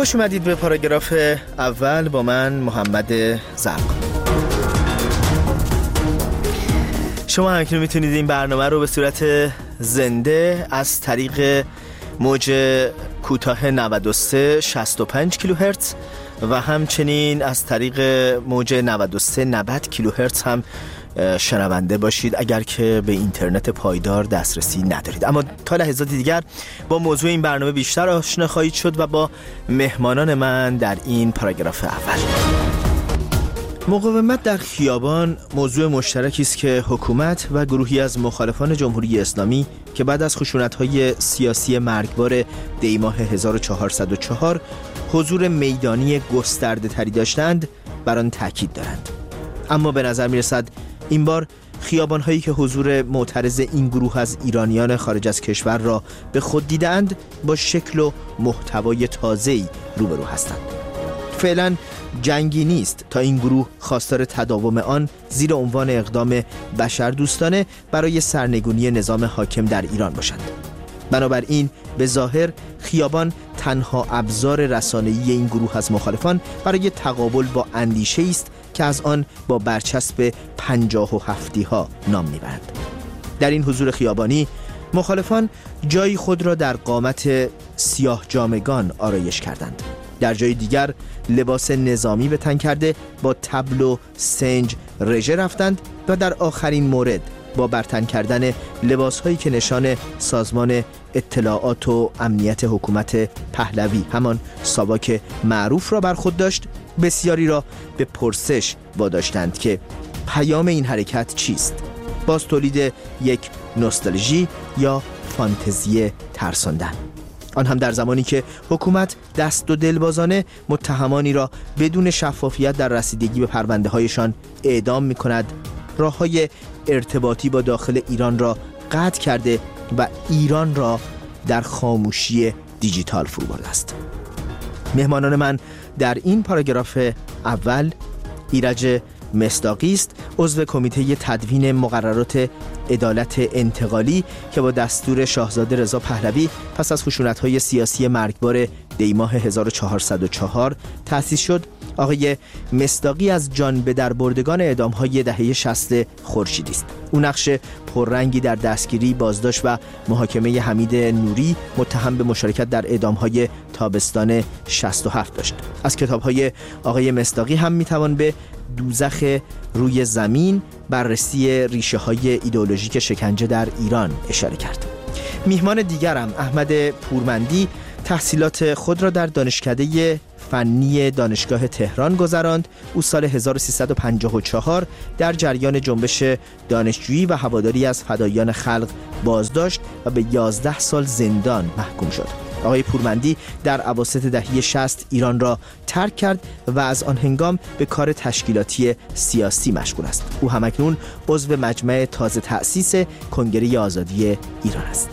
خوش اومدید به پاراگراف اول با من محمد زرق. شما همکنون میتونید این برنامه رو به صورت زنده از طریق موج کوتاه 93 65 کیلوهرتز و همچنین از طریق موج 93 90 کیلوهرتز هم شنونده باشید اگر که به اینترنت پایدار دسترسی ندارید. اما تا لحظات دیگر با موضوع این برنامه بیشتر آشنا خواهید شد و با مهمانان من در این پاراگراف اول. مقاومت در خیابان موضوع مشترکی است که حکومت و گروهی از مخالفان جمهوری اسلامی که بعد از خشونت‌های سیاسی مرگبار دی‌ماه 1404 حضور میدانی گسترده تری داشتند بر آن تاکید دارند. اما به نظر می‌رسد این بار خیابان‌هایی که حضور معترض این گروه از ایرانیان خارج از کشور را به خود دیدند با شکل و محتوای تازه‌ای روبرو هستند. فعلا جنگی نیست تا این گروه خواستار تداوم آن زیر عنوان اقدام بشردوستانه برای سرنگونی نظام حاکم در ایران باشند. بنابراین به ظاهر خیابان تنها ابزار رسانه‌ای این گروه از مخالفان برای تقابل با اندیشه است که از آن با برچسب 57 ها نام میبرند. در این حضور خیابانی مخالفان جای خود را در قامت سیاه جامگان آرایش کردند. در جای دیگر لباس نظامی به تن کرده با طبل و سنج رژه رفتند و در آخرین مورد با برتن کردن لباسهایی که نشان سازمان اطلاعات و امنیت حکومت پهلوی همان ساواک معروف را بر خود داشت، بسیاری را به پرسش واداشتند که پیام این حرکت چیست؟ باز تولید یک نوستالژی یا فانتزی ترساندن، آن هم در زمانی که حکومت دست و دلبازانه متهمانی را بدون شفافیت در رسیدگی به پرونده هایشان اعدام می کند، راه های ارتباطی با داخل ایران را قطع کرده و ایران را در خاموشی دیجیتال فرو برده است. مهمانان من در این پاراگراف اول ایرج مصداقی است، عضو کمیته تدوین مقررات عدالت انتقالی که با دستور شاهزاده رضا پهلوی پس از خشونت‌های سیاسی مرگبار دی‌ماه 1404 تأسیس شد. آقای مصداقی از جان به در بردگان اعدام‌های دهه 60 خورشیدی است. او نقش پررنگی در دستگیری، بازداشت و محاکمه حمید نوری متهم به مشارکت در اعدام‌های تابستان 67 داشت. از کتاب‌های آقای مصداقی هم می‌توان به دوزخ روی زمین، بررسی ریشه‌های ایدئولوژیک شکنجه در ایران اشاره کرد. میهمان دیگرم احمد پورمندی تحصیلات خود را در دانشکده فنی دانشگاه تهران گذراند. او سال 1354 در جریان جنبش دانشجویی و هواداری از فداییان خلق بازداشت و به 11 سال زندان محکوم شد. آقای پورمندی در اواسط دهه 60 ایران را ترک کرد و از آن هنگام به کار تشکیلاتی سیاسی مشغول است. او همکنون عضو مجمع تازه تأسیس کنگره آزادی ایران است.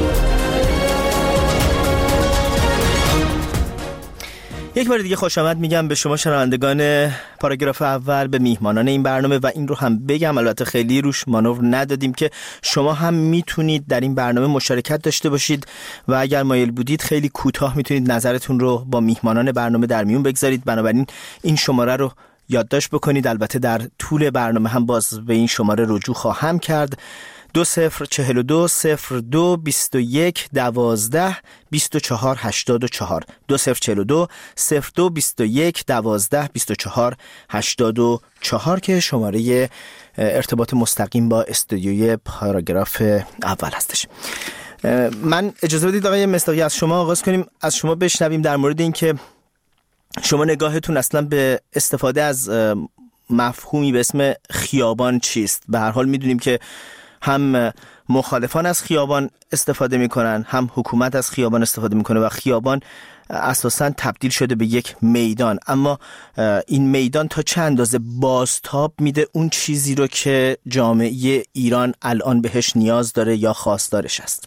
یک بار دیگه خوش آمد میگم به شما شنوندگان پاراگراف اول، به میهمانان این برنامه، و این رو هم بگم البته خیلی روش مانور ندادیم که شما هم میتونید در این برنامه مشارکت داشته باشید و اگر مایل بودید خیلی کوتاه میتونید نظرتون رو با میهمانان برنامه در میون بگذارید. بنابراین این شماره رو یادداشت بکنید. البته در طول برنامه هم باز به این شماره رجوع خواهم کرد. 2042 02 21 12 24 84 2042 02 21 12 24 84 که شماره ارتباط مستقیم با استودیوی پاراگراف اول هستش. من اجازه بدید آقای مصداقی از شما آغاز کنیم، از شما بشنویم در مورد این که شما نگاهتون اصلا به استفاده از مفهومی به اسم خیابان چیست. به هر حال میدونیم که هم مخالفان از خیابان استفاده میکنن، هم حکومت از خیابان استفاده میکنه و خیابان اساساً تبدیل شده به یک میدان. اما این میدان تا چه اندازه بازتاب میده اون چیزی رو که جامعه ایران الان بهش نیاز داره یا خواستارش است؟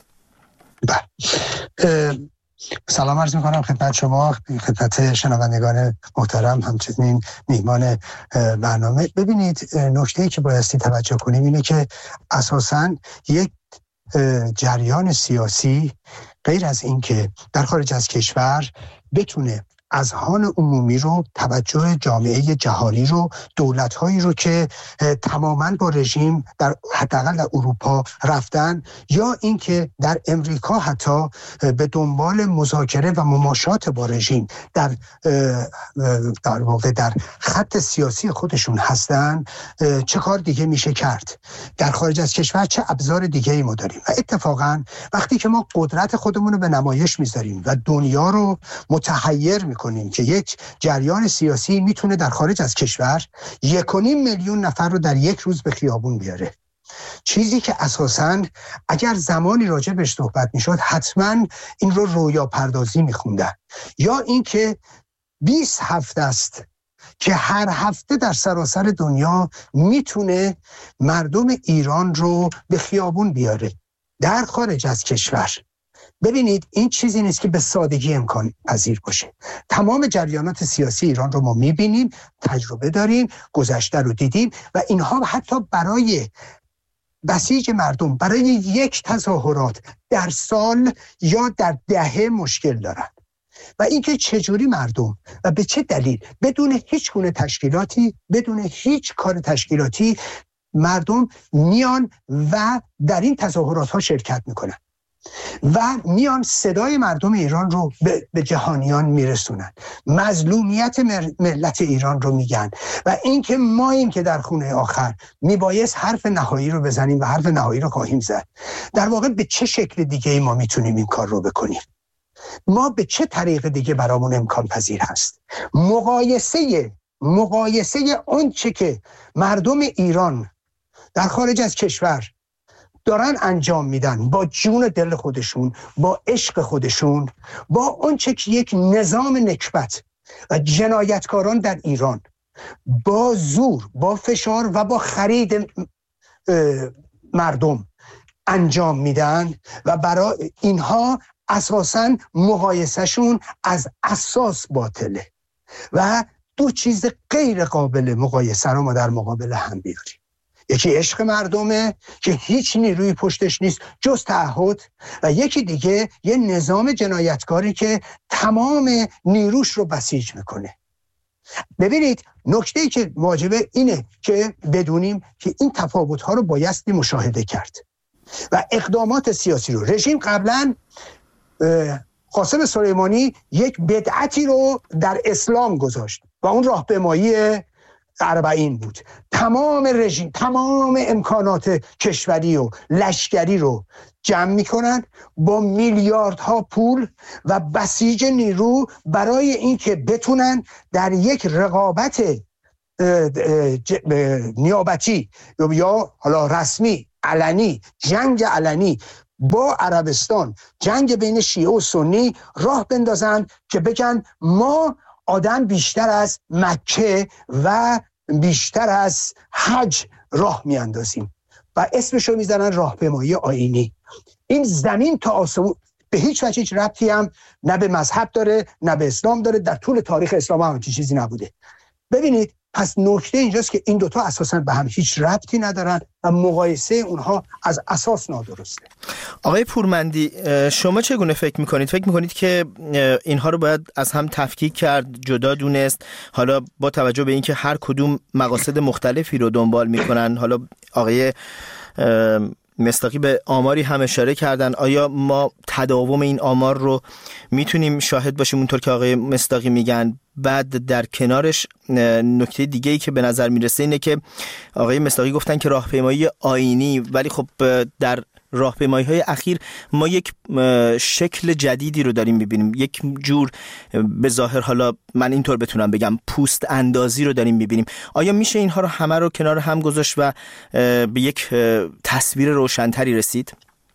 سلام عرض میکنم خدمت شما، خدمت شنوندگان محترم، همچنین میهمان برنامه. ببینید، نکته‌ای که بایستی توجه کنیم اینه که اساساً یک جریان سیاسی غیر از این که در خارج از کشور بتونه اذهان عمومی رو، توجه جامعه جهانی رو، دولت‌هایی رو که تماماً با رژیم در حداقل در اروپا رفتن، یا اینکه در امریکا حتی به دنبال مذاکره و مماشات با رژیم در واقع در خط سیاسی خودشون هستن، چه کار دیگه میشه کرد؟ در خارج از کشور چه ابزار دیگه ای ما داریم؟ و اتفاقا وقتی که ما قدرت خودمون رو به نمایش میذاریم و دنیا رو متحیر میکنیم که یک جریان سیاسی میتونه در خارج از کشور 1.5 میلیون نفر رو در یک روز به خیابون بیاره، چیزی که اساساً اگر زمانی راجع بهش صحبت میشد حتما این رو رویا پردازی میخوندن، یا اینکه 20 هفته است که هر هفته در سراسر دنیا میتونه مردم ایران رو به خیابون بیاره در خارج از کشور. ببینید این چیزی نیست که به سادگی امکان پذیر باشه. تمام جریانات سیاسی ایران رو ما میبینیم، تجربه داریم، گذشته رو دیدیم و اینها حتی برای بسیج مردم، برای یک تظاهرات در سال یا در دهه مشکل دارن. و اینکه چجوری مردم و به چه دلیل بدون هیچ گونه تشکیلاتی، بدون هیچ کار تشکیلاتی مردم میان و در این تظاهرات ها شرکت میکنن و میان صدای مردم ایران رو به جهانیان میرسونن، مظلومیت ملت ایران رو میگن و اینکه ماییم که در خونه آخر میبایست حرف نهایی رو بزنیم و حرف نهایی رو خواهیم زد. در واقع به چه شکل دیگه ما میتونیم این کار رو بکنیم؟ ما به چه طریق دیگه برامون امکان پذیر هست؟ مقایسه اون چه که مردم ایران در خارج از کشور دارن انجام میدن با جون دل خودشون، با عشق خودشون، با اون چه که یک نظام نکبت و جنایتکاران در ایران با زور، با فشار و با خرید مردم انجام میدن و برای اینها اساساً مقایسهشون از اساس باطله و دو چیز غیر قابل مقایسه رو ما در مقابل هم بیاریم. یکی عشق مردمه که هیچ نیروی پشتش نیست جز تعهد، و یکی دیگه یه نظام جنایتکاری که تمام نیروش رو بسیج میکنه. ببینید نکته‌ای که واجبه اینه که بدونیم که این تفاوت‌ها رو بایستی مشاهده کرد و اقدامات سیاسی رو. رژیم قبلاً قاسم سلیمانی یک بدعتی رو در اسلام گذاشت و اون راهپیمایی 40 بود. تمام رژیم، تمام امکانات کشوری و لشکری رو جمع میکنن با میلیاردها پول و بسیج نیرو برای اینکه بتونن در یک رقابت نیابتی یا حالا رسمی علنی، جنگ علنی با عربستان، جنگ بین شیعه و سنی راه بندازن که بگن ما آدم بیشتر از مکه و بیشتر از حج راه میاندازیم و اسمشو میزنن راهپیمایی آیینی. این زمین تا آسمون به هیچ وجه هیچ ربطی هم نه به مذهب داره نه به اسلام داره، در طول تاریخ اسلام هم چیزی نبوده. ببینید پس نکته اینجاست که این دوتا اساساً به هم هیچ ربطی ندارن و مقایسه اونها از اساس نادرسته. آقای پورمندی، شما چگونه فکر میکنید؟ فکر میکنید که اینها رو باید از هم تفکیک کرد، جدا دونست، حالا با توجه به اینکه هر کدوم مقاصد مختلفی رو دنبال میکنن؟ حالا آقای مصداقی به آماری هم اشاره کردن، آیا ما تداوم این آمار رو میتونیم شاهد باشیم اونطور که آقای مصداقی میگن؟ بعد در کنارش نکته دیگه‌ای که به نظر میرسه اینه که آقای مصداقی گفتن که راهپیمایی آیینی، ولی خب در راهپیمایی‌های اخیر ما یک شکل جدیدی رو داریم می‌بینیم، یک جور به ظاهر، حالا من اینطور بتونم بگم، پوست اندازی رو داریم می‌بینیم. آیا میشه اینها رو همه رو کنار هم گذاشت و به یک تصویر روشن‌تری رسید؟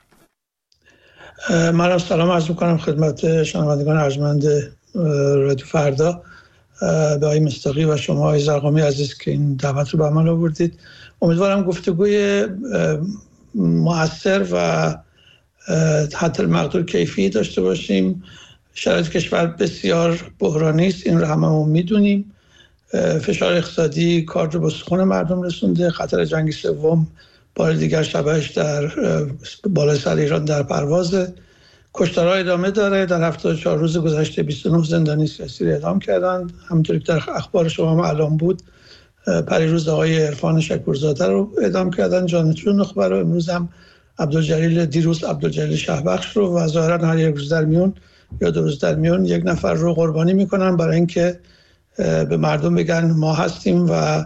من سلام عرض می‌کنم خدمت شنوندگان ارجمند رادیو فردا، به آقای مصداقی و شما آقای زرقامی عزیز که این دعوت رو به من آوردید. امیدوارم گفتگوی مؤثر و حتی المقدور کیفی داشته باشیم. شرایط کشور بسیار بحرانی است، این رو هممون میدونیم. فشار اقتصادی کار رو به سخون مردم رسونده. خطر جنگ سوم بار دیگر شبهش در بالای سر ایران در پروازه. کشتارها ادامه داره. در 74 روز گذشته 29 زندانی سیاسی رو اعدام کردن. همونطوری که در اخبار شما معلوم بود پریروز آقای عرفان شکورزاده رو اعدام کردن، جانشین نخبه رو. امروز هم دیروز عبدالجلیل شهبخش رو و ظاهرا هر یک روز در میون یا 2 روز در میون یک نفر رو قربانی میکنن برای اینکه به مردم بگن ما هستیم و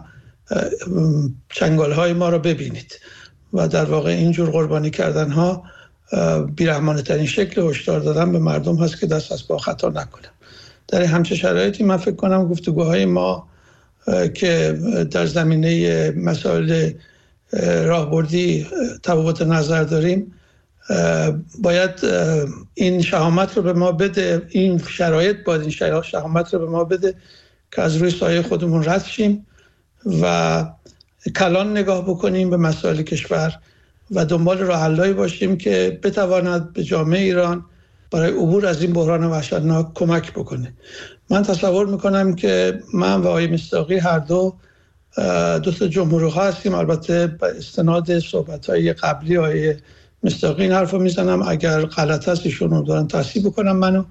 چنگال‌های ما رو ببینید. و در واقع اینجور قربانی کردن ها بیرحمانه ترین شکل هشدار دادن به مردم هست که دست از پا خطا نکنن. در همچه شرایطی من فکر کنم گفتگوهای ما که در زمینه مسائل راهبردی تفاوت نظر داریم باید این شهامت رو به ما بده، این شرایط باید این شهامت رو به ما بده که از روی سایه خودمون رد شیم و کلان نگاه بکنیم به مسائل کشور و دنبال راه حل‌هایی باشیم که بتواند به جامعه ایران برای عبور از این بحران وحشتناک کمک بکنه. من تصور میکنم که من و آقای مصداقی هر دو تا جمهوری‌خواه هستیم. البته به استناد صحبت‌های قبلی آقای مصداقی این حرفو میزنم، اگر غلط هست ایشون رو دارن تصحیح بکنم منو.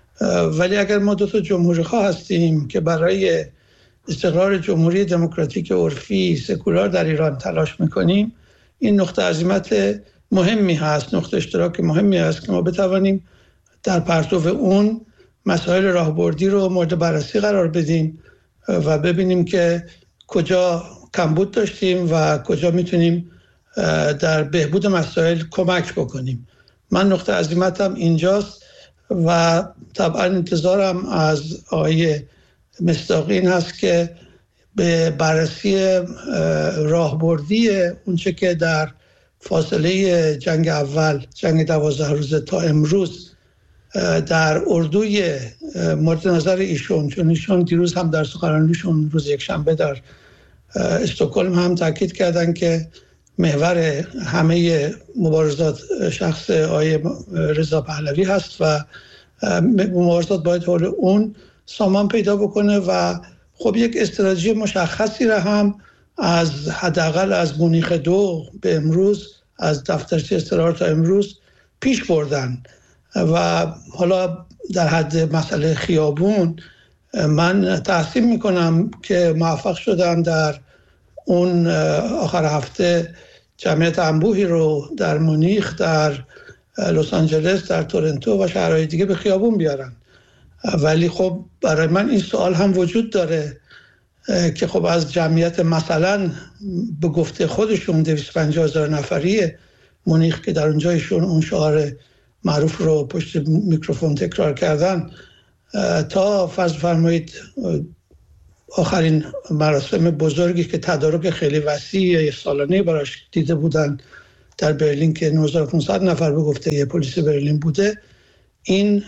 ولی اگر ما 2 تا جمهوری‌خواه هستیم که برای استقرار جمهوری دموکراتیک عرفی سکولار در ایران تلاش میکنیم، این نقطه عزیمت مهمی هست، نقطه اشتراک مهمی هست که ما بتوانیم در پرتو اون مسائل راهبردی رو مورد بررسی قرار بدیم و ببینیم که کجا کمبود داشتیم و کجا میتونیم در بهبود مسائل کمک بکنیم. من نقطه عزیمتم اینجاست و طبعا انتظارم از آقای مصداقی این هست که به بررسی راهبردی اونچه که در فاصله جنگ اول، جنگ 12 روزه تا امروز در اردوی مورد نظر ایشون، چون ایشون دیروز هم در سخنرانیشون روز یکشنبه در استکهلم هم تاکید کردن که محور همه مبارزات شخص آقای رضا پهلوی هست و مبارزات باید حول اون سامان پیدا بکنه و خب یک استراتژی مشخصی را هم از حداقل از مونیخ 2 به امروز، از دفترچه استقرار تا امروز پیش بردن و حالا در حد مسئله خیابون من تحسین میکنم که موفق شدن در اون آخر هفته جمعیت انبوهی رو در مونیخ، در لس آنجلس، در تورنتو و شهرهای دیگه به خیابون بیارن. ولی خب برای من این سوال هم وجود داره که خب از جمعیت مثلا به گفته خودشون 250,000 نفری مونیخ که در اونجا ایشون اون شعار معروف رو پشت میکروفون تکرار کردن تا فرض فرمایید آخرین مراسم بزرگی که تدارک خیلی وسیع سالانه براش دیده بودن در برلین که 9500 نفر به گفته یه پلیس برلین بوده، این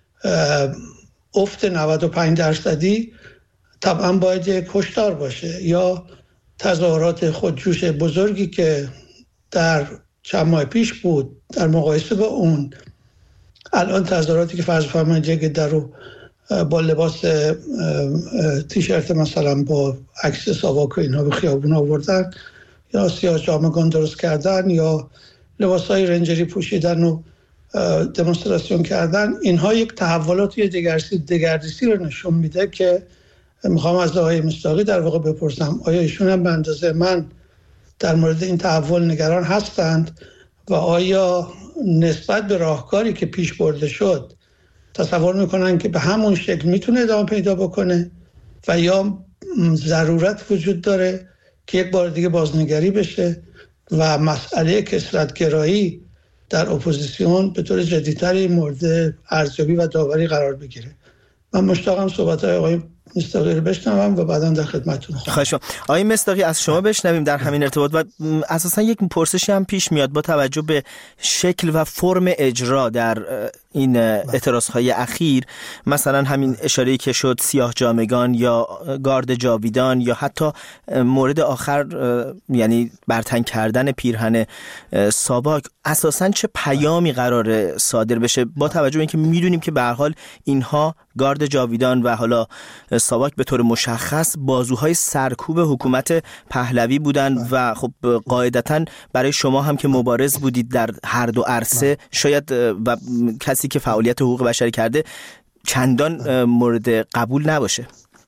افت 95% طبعا باید یک هشدار باشه. یا تظاهرات خودجوش بزرگی که در چند ماه پیش بود در مقایسه با اون الان تظاهراتی که فرض فرمایید یک در رو با لباس تیشرت مثلا با عکس ساواک و اینها به خیابون آوردن یا سیاه جامگان درست کردن یا لباسای رنجری پوشیدن و دمونستراسیون کردن، اینها یک تحولات یا دگردیسی رو نشون میده که میخوام از آقای مصداقی در واقع بپرسم آیا ایشون هم به اندازه من در مورد این تحول نگران هستند و آیا نسبت به راهکاری که پیش برده شد تصور میکنن که به همون شکل میتونه ادامه پیدا بکنه و یا ضرورت وجود داره که یک بار دیگه بازنگری بشه و مسئله کثرت‌گرایی در اپوزیسیون به طور جدی‌تری مورد ارزیابی و داوری قرار بگیره. من مشتاقم صحبت‌های آقای مصداقی رو بشنوم و بعداً در خدمتتون خواهش می‌کنم. آقای مصداقی از شما بشنویم در همین ارتباط و اساساً یک پرسشی هم پیش میاد با توجه به شکل و فرم اجرا در این اعتراضهای اخیر، مثلا همین اشاره‌ای که شد سیاه جامگان یا گارد جاویدان یا حتی مورد آخر یعنی برتن کردن پیرهن ساواک، اساساً چه پیامی قراره صادر بشه با توجه به اینکه میدونیم که به هر حال اینها گارد جاویدان و حالا ساواک به طور مشخص بازوهای سرکوب حکومت پهلوی بودن و خب قاعدتاً برای شما هم که مبارز بودید در هر دو عرصه شاید و کسی که فعالیت حقوق بشری کرده چندان مورد قبول نباشه.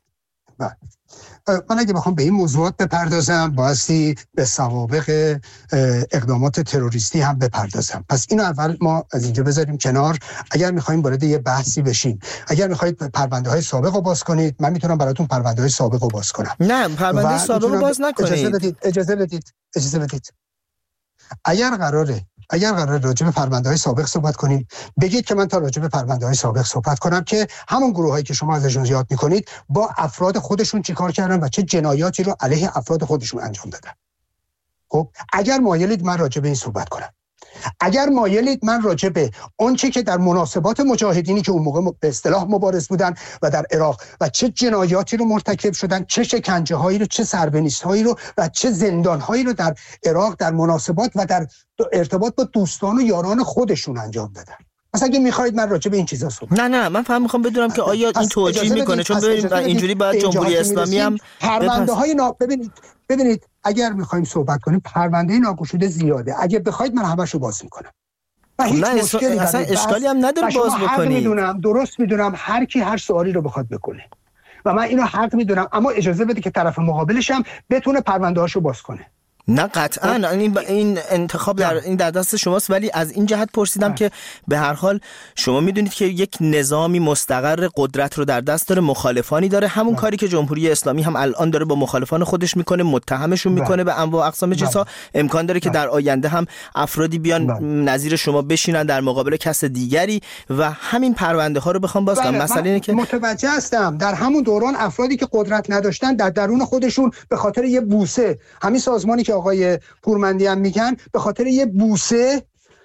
من اگه بخوام به این موضوعات بپردازم بایستی به سوابق اقدامات تروریستی هم بپردازم. پس اینو اول ما از اینجا بذاریم کنار. اگر میخوایم وارد یه بحثی بشیم، اگر میخواید پرونده های سابق رو باز کنید، من میتونم براتون پرونده های سابق رو باز کنم. نه پرونده سابق رو باز نکنید. اجازه بدید. اگر قراره راجع به پرونده‌های سابق صحبت کنیم، بگید که من تا راجع به پرونده‌های سابق صحبت کنم که همون گروهایی که شما ازشون یاد می‌کنید با افراد خودشون چیکار کردن و چه جنایاتی رو علیه افراد خودشون انجام دادن. خب اگر مایلید من راجع به این صحبت کنم، اگر مایلید من راجع به آنچه که در مناسبات مجاهدینی که اون موقع به اصطلاح مبارز بودن و در عراق و چه جنایاتی رو مرتکب شدن، چه شکنجه‌هایی رو، چه سربنیست‌هایی رو و چه زندان‌هایی رو در عراق در مناسبات و در ارتباط با دوستان و یاران خودشون انجام دادن. مثلا اگه می‌خواید من راجع به این چیزا صحبت نه من فهم می‌خوام بدونم که آیا این توجیه می‌کنه، چون ببینید اینجوری باید جمهوری اسلامی هم پرونده‌های ببینید اگر می‌خوایم صحبت کنیم پرونده ناگشوده زیاده. اگه بخواید من همه‌شو باز می‌کنم. نه اصلا اشکالی هم نداره باز بکنید. درست میدونم هر کی هر سوالی رو بخواد بکنه و من اینو حق میدونم، اما اجازه بده که طرف مقابلش هم بتونه پرونده‌هاشو باز کنه. نه قطعاً این انتخاب در دست شماست، ولی از این جهت پرسیدم که به هر حال شما میدونید که یک نظامی مستقر قدرت رو در دست داره، مخالفانی داره، همون کاری که جمهوری اسلامی هم الان داره با مخالفان خودش میکنه، متهمشون میکنه به انواع اقسام چیزها. امکان داره که در آینده هم افرادی بیان نظیر شما بشینن در مقابل کس دیگری و همین پرونده ها رو بخوام باز کنم. مثلا اینه که متوجه هستم در همون دوران افرادی که قدرت نداشتن در درون خودشون به خاطر یه بوسه، همین سازمانی که آقای پورمندی هم میگن، به خاطر یه بوسه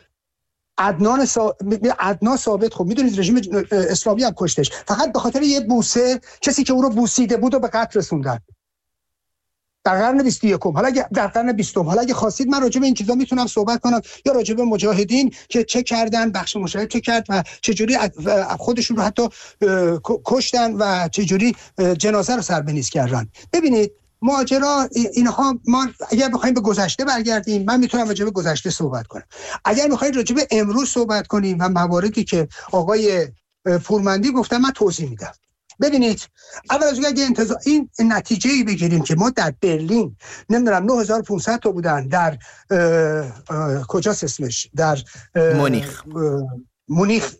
عدنان ثابت، خب میدونید رژیم اسلامی هم کشتش، فقط به خاطر یه بوسه کسی که او رو بوسیده بود و به قتل رسوندن در قرن 21. حالا در قرن 20 حالا اگه خواستید من راجع به این چیزا میتونم صحبت کنم، یا راجع به مجاهدین که چه کردن، بخش مشاهد چه کرد و چه جوری خودشون رو حتی کشتن و چه جوری جنازه رو سربنیز کردن. ببینید ماجرا اینها، ما اگر بخوایم به گذشته برگردیم من میتونم راجع به گذشته صحبت کنم. اگر میخواید راجع به امروز صحبت کنیم و مواردی که آقای پورمندی گفتن من توضیح میدم. ببینید اول از اگه این نتیجه‌ای بگیریم که ما در برلین نمیدونم 9500 تا بودن، در کجاست اسمش، در مونیخ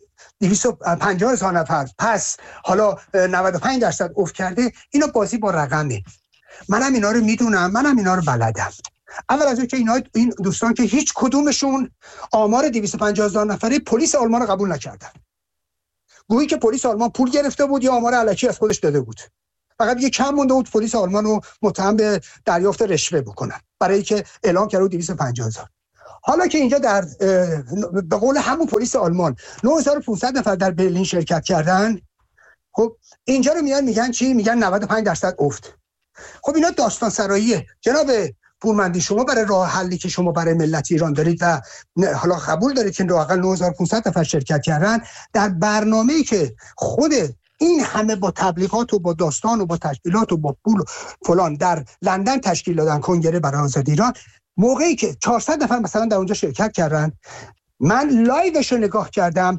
250,000 نفر، پس حالا 95% افت کرده. اینا بازی با رقمه. منم اینا رو میدونم، منم اینا رو بلدم. اول از اون که این دوستان که هیچ کدومشون آمار 250,000 نفره پلیس آلمان رو قبول نکردن، گویی که پلیس آلمان پول گرفته بود یا آمار الکی از خودش داده بود، فقط یه کم مونده بود پلیس آلمان رو متهم به دریافت رشوه بکنن برای که اعلام کرده 250,000. حالا که اینجا در به قول همون پلیس آلمان 9500 نفر در برلین شرکت کردن، خب اینجا رو میگن چی؟ میگن 95% افت. خب اینا داستان سراییه. جناب پورمندی، شما برای راه حلی که شما برای ملت ایران دارید و حالا قبول دارید که لااقل 9500 نفر شرکت کردن در برنامه‌ای که خود این همه با تبلیغات و با داستان و با تشکیلات و با پول و فلان در لندن تشکیل دادن کنگره برای آزادی ایران، موقعی که 400 نفر مثلا در اونجا شرکت کردن، من لایوش رو نگاه کردم،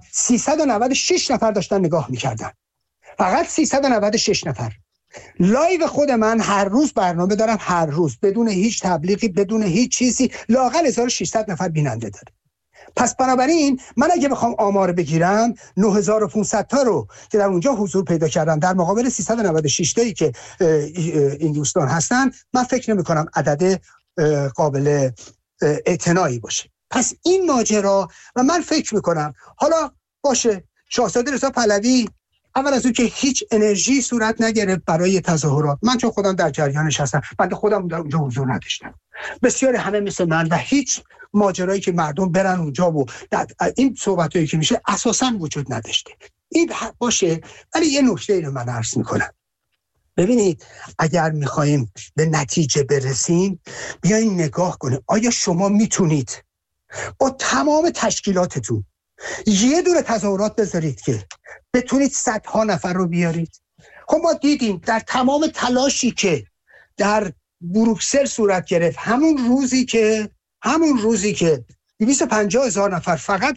396 نفر داشتن نگاه می‌کردن، فقط 396 نفر. لایو خود من هر روز برنامه دارم، هر روز بدون هیچ تبلیغی، بدون هیچ چیزی، لااقل 1600 نفر بیننده داره. پس بنابراین من اگه بخوام آمار بگیرم 9500 تا رو که در اونجا حضور پیدا کردن در مقابل 396 تایی که این دوستان هستن، من فکر نمی کنم عدد قابل اعتنایی باشه. پس این ماجرا و من فکر میکنم حالا باشه شاهزاده رضا پهلوی اول از اون که هیچ انرژی صورت نگرفت برای تظاهرات. من چون خودم در جریانش هستم، من خودم در اونجا حضور نداشتم، بسیاری همه مثل من، و هیچ ماجرایی که مردم برن اونجا و این صحبتایی که میشه اساساً وجود نداشته. این باشه، ولی یه نکته رو من عرض میکنم. ببینید اگر میخوایم به نتیجه برسیم بیاین نگاه کنیم آیا شما میتونید با تمام تشکیلاتتون یه دونه تظاهرات بذارید که بتونید صدها نفر رو بیارید؟ خب ما دیدیم در تمام تلاشی که در بروکسل صورت گرفت، همون روزی که 250,000 نفر فقط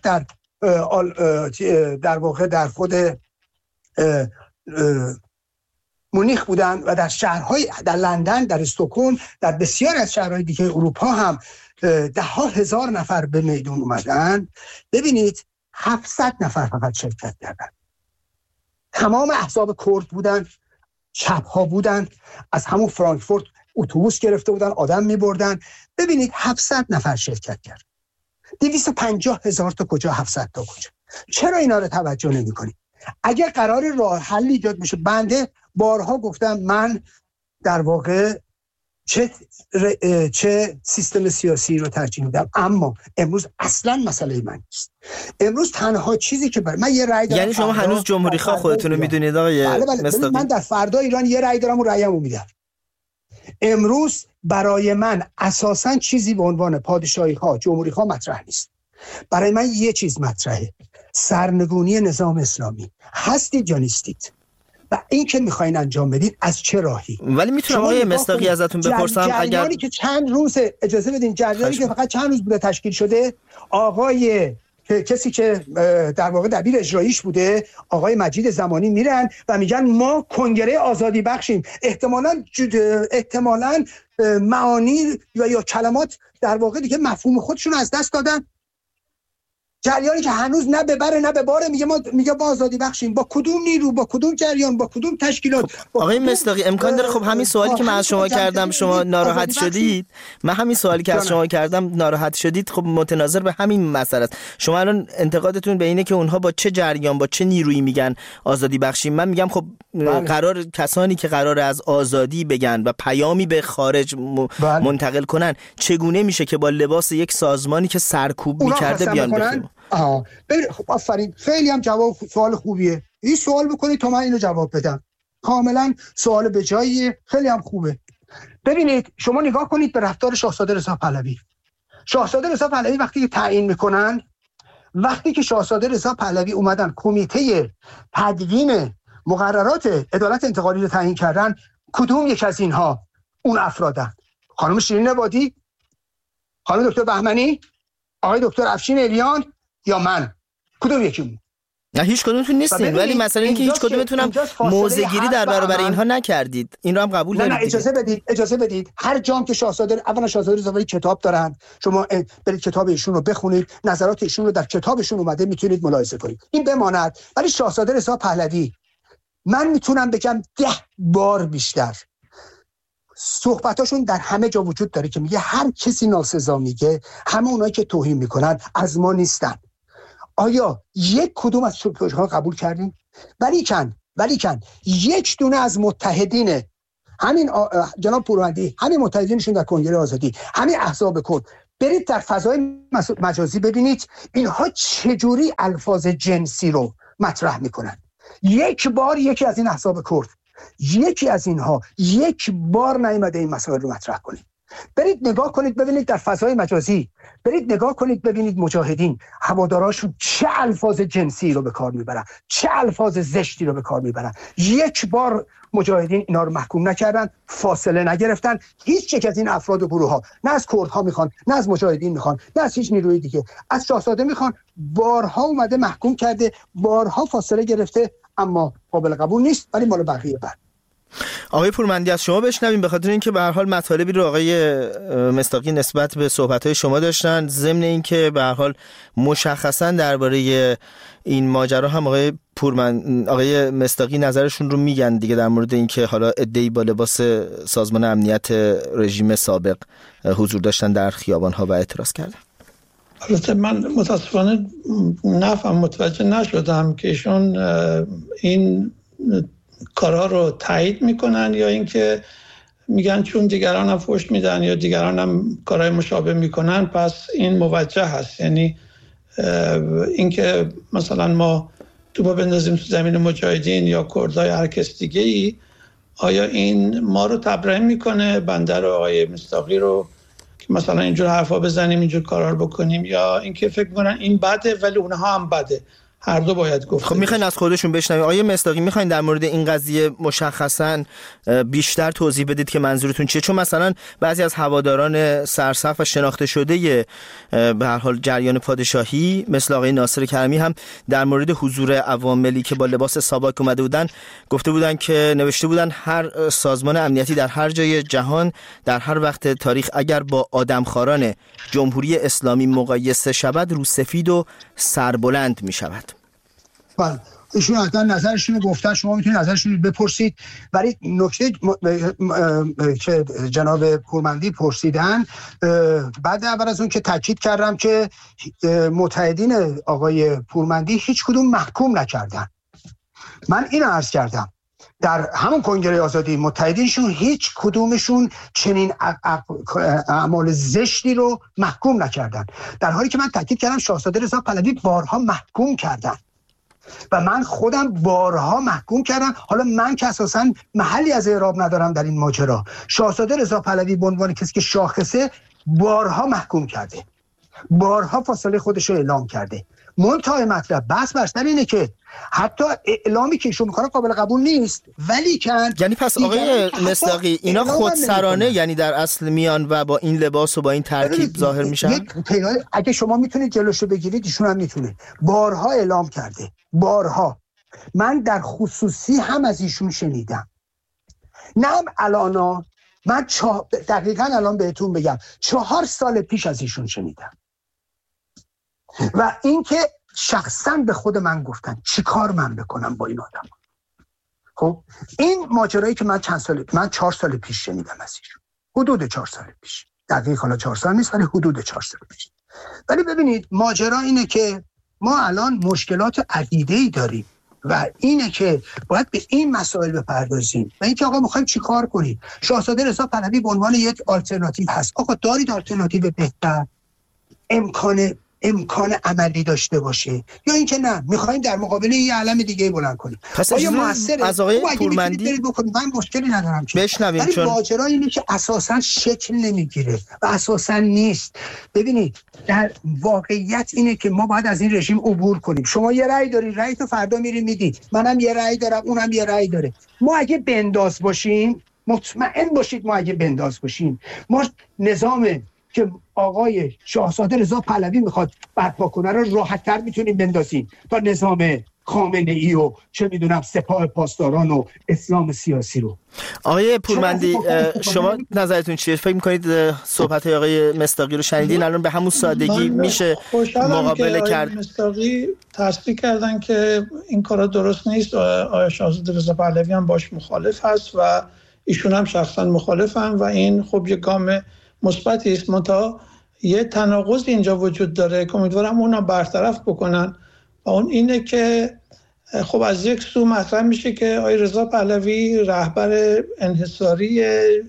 در واقع در خود مونیخ بودن و در شهرهای، در لندن، در استکهلم، در بسیار از شهرهای دیگه اروپا هم 10,000 نفر به میدون اومدن. ببینید 700 نفر فقط شرکت کردن. تمام احزاب کرد بودن، چپ ها بودن، از همون فرانکفورت اتوبوس گرفته بودن، آدم میبردن. ببینید 700 نفر شرکت کرد. 250,000 تا کجا، 700 تا کجا؟ چرا اینا رو توجه نمی کنید؟ اگر قرار راه حل ایجاد میشه، بنده بارها گفتم من در واقع چه سیستم سیاسی رو ترجیح میدم، اما امروز اصلا مسئله من نیست. امروز تنها چیزی که من یه رأی دارم، یعنی شما هنوز جمهوری خواه خودتون رو میدونید آقای مصداقی؟ من در فردا ایران یه رأی دارم و رأیمو میدم. امروز برای من اساساً چیزی به عنوان پادشاهی ها، جمهوری ها مطرح نیست. برای من یه چیز مطرحه: سرنگونی نظام اسلامی. هستید یا نیستید؟ و این که میخواین انجام بدید از چه راهی؟ ولی میتونم آقای مصداقی ازتون بپرسم، اگر که چند روز اجازه بدین، جریانی که فقط چند روز بوده تشکیل شده، آقای کسی که در واقع دبیر اجراییش بوده، آقای مجید زمانی، میرن و میگن ما کنگره آزادی بخشیم. احتمالاً معانی یا کلمات در واقع دیگه مفهوم خودشون از دست دادن. جریانی که هنوز نه ببره نه بباره میگه با آزادی بخشیم. با کدوم نیرو، با کدوم جریان، با کدوم تشکیلات؟ آقای مصداقی امکان داره خب همین سوالی که من از شما کردم شما ناراحت شدید، من همین سوالی که از شما کردم ناراحت شدید، خب متناظر به همین مسئله است. شما الان انتقادتون به اینه که اونها با چه جریان، با چه نیرویی میگن آزادی بخشیم. من میگم خب قرار کسانی که قرار از آزادی بگن و پیامی به خارج منتقل کنن، چگونه میشه که با لباس یک سازمانی که سرکوب میکرده بیان بخونن؟ خب آفرین، خیلی هم سوال خوبیه. این سوال بکنید تا من اینو جواب بدم. کاملا سوال به جاییه، خیلی هم خوبه. ببینید شما نگاه کنید به رفتار شاهزاده رضا پهلوی. شاهزاده رضا پهلوی وقتی که تعیین میکنن، وقتی که شاهزاده رضا پهلوی اومدن کمیته تدوین مقررات عدالت انتقالی رو تعیین کردن، کدوم یک از اینها اون افرادن؟ خانم شیرین عبادی، خانم دکتر بهمنی، آقای دکتر افشین الیان یا من؟ کدوم یکیمون؟ نه هیچ کدومتون نیستین، ولی مثلا اینکه هیچ کدومتون هم موضع‌گیری در برابر اینها نکردید، این رو هم قبول دارید؟ نه اجازه بدید. هر جام که شاهزاده رضا پهلوی کتاب دارن، شما برید کتاب ایشون رو بخونید، نظرات ایشون رو در کتابشون اومده میتونید ملاحظه کنید. این بماند. ولی شاهزاده رضا پهلوی، من میتونم بگم 10 بار بیشتر صحبتاشون در همه جا وجود داره که میگه هر کسی ناسزا میگه، همه اونایی که توهین میکنن از ما نیستن. آیا یک کدوم از توهین‌ها قبول کردین؟ ولیکن یک دونه از متحدین همین جناب پوروندی، همین متحدینشون در کنگره آزادی، همین احزاب کرد، برید در فضای مجازی ببینید اینها چجوری الفاظ جنسی رو مطرح میکنن. یک بار یکی از این احزاب کرد، یکی از اینها یک بار نیامده این مسائل رو مطرح کنید. برید نگاه کنید ببینید در فضای مجازی، برید نگاه کنید ببینید مجاهدین هواداراشون چه الفاظ جنسی رو به کار میبرن، چه الفاظ زشتی رو به کار میبرن. یک بار مجاهدین اینا رو محکوم نکردن، فاصله نگرفتن. هیچ یک از این افراد و گروه ها نه از کردها میخوان، نه از مجاهدین میخوان، نه از هیچ نیروی دیگه، از شاهزاده میخوان. بارها اومده محکوم کرده، بارها فاصله گرفته، اما قابل قبول نیست. ولی مال بقیه بعد. آقای پورمندی از شما بشنویم، به خاطر اینکه به هر حال مطالبی رو آقای مصداقی نسبت به صحبت‌های شما داشتن، ضمن اینکه به هر حال مشخصا درباره این ماجرا هم آقای مصداقی نظرشون رو میگن دیگه، در مورد اینکه حالا عده‌ای با لباس سازمان امنیت رژیم سابق حضور داشتن در خیابان‌ها و اعتراض کردن. البته من متاسفانه متوجه نشدم که ایشون این کارها رو تایید میکنن یا اینکه میگن چون دیگران هم فحش میدن یا دیگران هم کارهای مشابه میکنن پس این موجه هست. یعنی اینکه مثلا ما توپو بندازیم تو زمین مجاهدین یا کردای هر کس دیگه ای، آیا این ما رو تبرئه میکنه، بنده رو، آقای مصداقی رو، که مثلا اینجور حرفا بزنیم، اینجور کارا رو بکنیم، یا اینکه فکر میکنن این بده ولی اونها هم بده؟ هر دو باید گفت. خب میخواین از خودشون بشنویم. آقای مصداقی میخواین در مورد این قضیه مشخصاً بیشتر توضیح بدید که منظورتون چیه؟ چون مثلا بعضی از هواداران سرسخت و شناخته شده به هر حال جریان پادشاهی مثل آقای ناصر کرمی هم در مورد حضور عواملی که با لباس ساواک اومده بودن گفته بودن که نوشته بودن هر سازمان امنیتی در هر جای جهان در هر وقت تاریخ اگر با آدمخواران جمهوری اسلامی مقایسه شود رو سفید و سربلند می شود. بله ایشون حتما نظرشون گفتن، شما میتونید نظرشون بپرسید. ولی نکته که جناب پورمندی پرسیدن، بعد اول از اون که تاکید کردم که متحدین آقای پورمندی هیچ کدوم محکوم نکردن. من اینو عرض کردم در همون کنگره آزادی متحدینشون هیچ کدومشون چنین اعمال زشتی رو محکوم نکردن، در حالی که من تاکید کردم شاهزاده رضا پهلوی بارها محکوم کردن و من خودم بارها محکوم کردم. حالا من که اساساً محلی از اعراب ندارم در این ماجرا، شاهزاده رضا پهلوی به عنوان کسی که شاخصه بارها محکوم کرده، بارها فاصله خودش رو اعلام کرده. منتهای مطلب بس برسر اینه که حتی اعلامی که ایشون میکنه قابل قبول نیست، ولی یعنی پس آقای مصداقی اینا خودسرانه یعنی در اصل میان و با این لباس و با این ترکیب ظاهر میشن؟ اگه شما میتونید جلوشو بگیرید ایشون هم میتونه. بارها اعلام کرده، بارها. من در خصوصی هم از ایشون شنیدم، نه هم الانا، من دقیقاً الان بهتون بگم 4 سال پیش از ایشون شنیدم. و اینکه شخصا به خود من گفتن چی کار من بکنم با این آدم. خب این ماجرایی که من 4 سال پیش شنیدم از ایشون، حدود 4 سال پیش، دقیق حالا 4 سال نیست ولی حدود 4 سال پیش. ولی ببینید ماجرا اینه که ما الان مشکلات عدیده‌ای داریم و اینه که باید به این مسائل بپردازیم و اینکه آقا می‌خوایم چی کار کنیم. شاهزاده رضا پهلوی به عنوان یک آلترناتیو هست. آقا دارید آلترناتیو بهتر، امکان عملی داشته باشه، یا اینکه نه میخوایم در مقابل یه علم دیگه بلند کنیم. پس از آقای پورمندی من مشکلی ندارم که بشنویم، ولی چون ماجرا اینه که اساسا شکل نمیگیره و اساسا نیست. ببینید در واقعیت اینه که ما باید از این رژیم عبور کنیم. شما یه رأی دارید، رأی تو فردا میری میدی، منم یه رأی دارم، اونم یه رأی داره. ما اگه بنداز باشیم، مطمئن باشید ما اگه بنداز باشیم، ما نظام که آقای شاهزاده رضا پهلوی میخواد برپا کنه رو راحت‌تر میتونیم بندازیم تا نظام خامنه‌ای و چه میدونم سپاه پاسداران و اسلام سیاسی رو. آقای پورمندی شما نظرتون چیه؟ فکر میکنید صحبت آقای مصداقی رو شنیدین؟ الان به همون سادگی میشه مقابله کرد؟ مصداقی تصدیق کردن که این کارا درست نیست. آقای شاهزاده رضا پهلوی هم باش مخالف هست و ایشون هم شخصا مخالفن و این خب یه گام مثبتی است. منتها یه تناقض اینجا وجود داره که امیدوارم اونو برطرف بکنن و اون اینه که خب از یک سو مطرح میشه که آقای رضا پهلوی رهبر انحصاری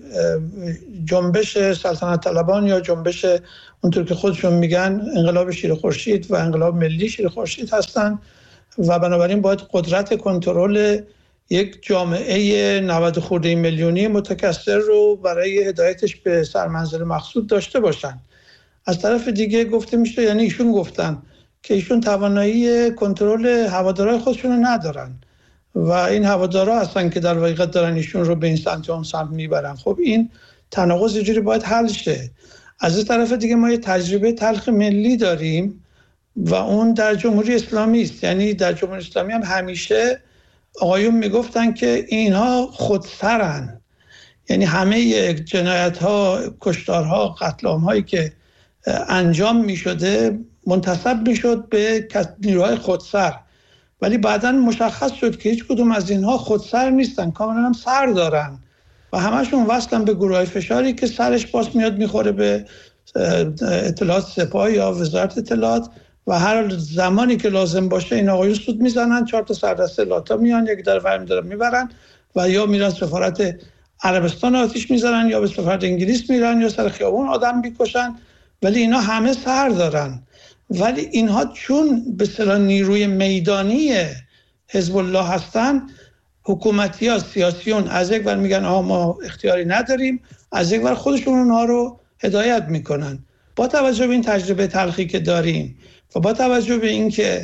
جنبش سلطنت طلبان یا جنبش اونطور که خودشون میگن انقلاب شیر خورشید و انقلاب ملی شیر خورشید هستن و بنابراین باید قدرت کنترل یک جامعه 90 خورده میلیونی متکثر رو برای هدایتش به سرمنزل مقصود داشته باشن. از طرف دیگه گفته میشه، یعنی ایشون گفتن که ایشون توانایی کنترل هوادارهای خودشون رو ندارن و این هوادارها هستن که در واقع دارن ایشون رو به این سمت و اون سمت میبرن. خب این تناقض یه جوری باید حل شه. از این طرف دیگه ما یه تجربه تلخ ملی داریم و اون در جمهوری اسلامی است. یعنی در جمهوری اسلامی هم همیشه آقایون میگفتن که اینها خودسرن، یعنی همه جنایت‌ها، کشتارها، قتل‌عام‌هایی که انجام می‌شده منتسب می‌شد به نیروهای خودسر، ولی بعداً مشخص شد که هیچ کدوم از اینها خودسر نیستن، کاملاً هم سر دارن و همشون وصلن به گروه‌های فشاری که سرش باز میاد میخوره به اطلاعات سپاه یا وزارت اطلاعات و هر زمانی که لازم باشه این آقایون سود میزنن، 4 تا سردسته لاتا میان یک در ور میدارن میبرن و یا میرن سفارت عربستان آتیش میزنن یا به سفارت انگلیس میرن یا سر خیابون آدم میکشن، ولی اینا همه سر دارن. ولی اینها چون به اصطلاح نیروی میدانی حزب الله هستن، حکومتی ها سیاسیون از یک ور میگن ما اختیاری نداریم، از یک ور خودشون اونها رو هدایت میکنن. با توجه به این تجربه تلخی که داریم و با توجه به این که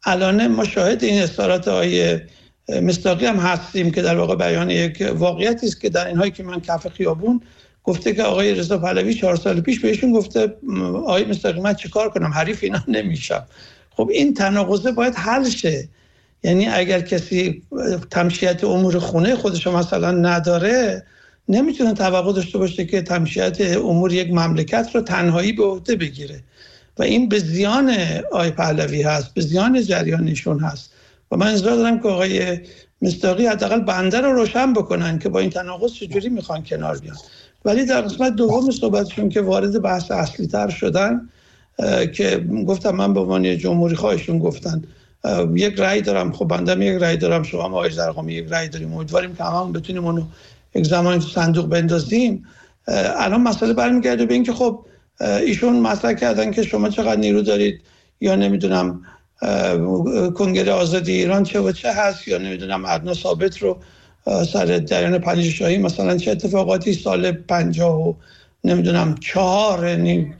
الان ما شاهد این اظهارات آقای مصداقی هم هستیم که در واقع بیان یک واقعیتی است که در اینهایی که من کف خیابون گفته که آقای رضا پهلوی 4 سال پیش بهشون گفته آقای مصداقی من چیکار کنم، حریف اینا نمیشم. خب این تناقضه باید حل شه. یعنی اگر کسی تمشیت امور خونه خودش مثلا نداره، نمیتونه توقع داشته باشه که تمشیت امور یک مملکت رو تنهایی به عهده بگیره و این به زیان آقای پهلوی هست، به زیان جریانشون هست. و من انتظار دارم که آقای مصداقی حداقل بنده رو روشن بکنن که با این تناقض چجوری میخوان کنار بیان. ولی در قسمت دوم صحبتشون که وارد بحث اصلی تر شدن، که گفتم من به عنوان جمهوری خواهشون گفتن یک رأی دارم، خب بندم یک رأی دارم، شما آقای زرقامی یک رأی داریم، امیدواریم که همون بتونیم اونو یک زمانی تو صندوق بندازیم. الان مسئله برمیگرده به این که خب ایشون مطرح کردن که شما چقدر نیرو دارید، یا نمیدونم کنگره آزادی ایران چه و چه هست، یا نمیدونم ادنا ثابت رو سر جریان پنجشاهی مثلا چه اتفاقاتی سال 50 و نمیدونم 4